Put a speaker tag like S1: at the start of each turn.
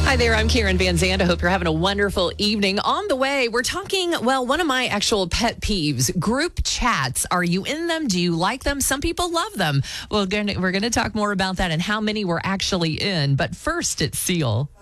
S1: Hi there, I'm Karen Van Zandt. I hope you're having a wonderful evening. On the way, we're talking, one of my actual pet peeves, group chats. Are you in them? Do you like them? Some people love them. We're going to talk more about that and how many we're actually in. But first, it's Seal.